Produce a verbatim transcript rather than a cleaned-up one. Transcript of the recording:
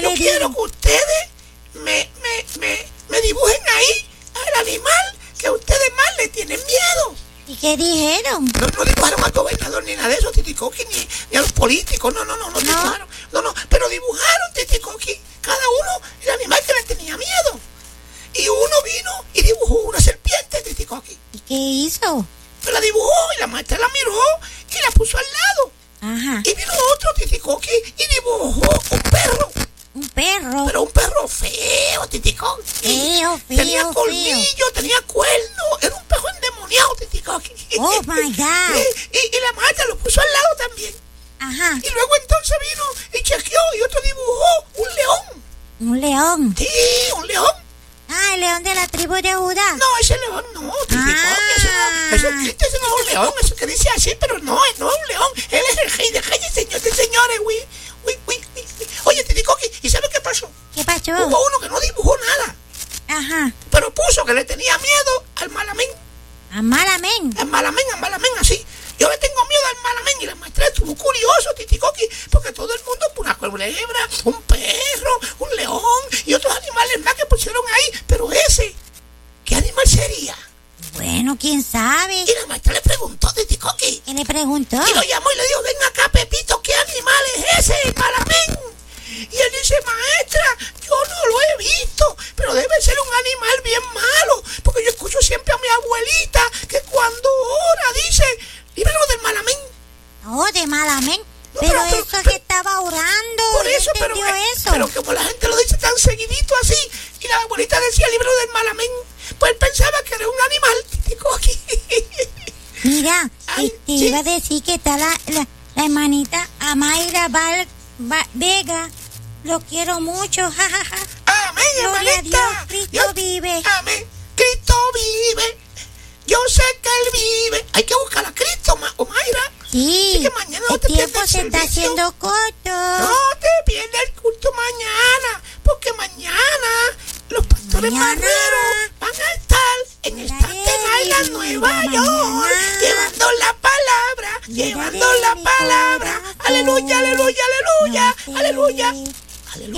Yo quiero digo? que ustedes me, me, me, me dibujen ahí al animal que a ustedes más le tienen miedo. ¿Y qué dijeron? No, no dibujaron al gobernador ni nada de eso, Titicoqui, ni, ni a los políticos, no, no, no, no, no dibujaron. No, no, pero dibujaron, Titicoqui, cada uno el animal que le tenía miedo. Y uno vino y dibujó una serpiente, Titicoqui. ¿Y qué hizo? Pues la dibujó y la maestra la miró y la puso al lado. Ajá. Y vino otro, Titicoqui, y dibujó un perro. ¿Un perro? Pero un perro feo, Titicoqui. Feo, feo, Tenía colmillo, feo. tenía cuerno. Era un perro endemoniado, Titicoqui. Oh, my God. Y, y, y la maestra lo puso al lado también. Ajá. Y luego entonces vino y chequeó y otro dibujó un león. ¿Un león? Sí, un león. Ah, el león de la tribu de Judá. No, ese león no, Titicoqui. Ah. Ese no, ese, ese no es un león, eso que dice así, pero no, no es un león. Él es el rey de reyes, señor de señores, güey. Uy, uy, uy. Oye, Titicoqui, ¿y sabes qué pasó? ¿Qué pasó? Hubo uno que no dibujó nada. Ajá. Pero puso que le tenía miedo al malamén. ¿A malamén? Al malamén, al malamén, así. Yo le tengo miedo al malamén y la maestra estuvo curioso, Titicoqui, porque todo el mundo, una culebra, un perro, un león y otros animales más que pusieron ahí. Pero ese, ¿qué animal sería? Bueno, quién sabe. Y la maestra le preguntó, Titicoqui. ¿Qué le preguntó? Y lo llamó y le dijo, ven acá, Pepito, ¿qué animal es ese, el malamén? Y él dice, maestra, yo no lo he visto, pero debe ser un animal bien malo, porque yo escucho siempre a mi abuelita que cuando ora dice, líbranos del malamén. Oh, de malamén. No, pero, pero, pero eso es pero, que estaba orando. Por eso, pero, eso. pero como la gente lo dice tan seguidito así, y la abuelita decía, líbranos del malamén, pues él pensaba que era un animal, Titicoqui. Mira, Ay, este, sí. iba a decir que está la, la, la hermanita Amaira Val, Val- Vega. Lo quiero mucho, jajaja. Amén, Gloria a hermanita. Dios, Cristo Dios- vive. Amén, Cristo vive. Yo sé que Él vive. Hay que buscar a Cristo, Ma- o Mayra. Sí, Así que mañana no el te tiempo pierdas se el está servicio. haciendo corto. No te pierdas el culto mañana, porque mañana los pastores Mañana. marreros van a estar en el Mañana. Staten Island, Nueva Mañana. York, llevando la palabra, llevando la palabra. Aleluya, aleluya, aleluya, aleluya.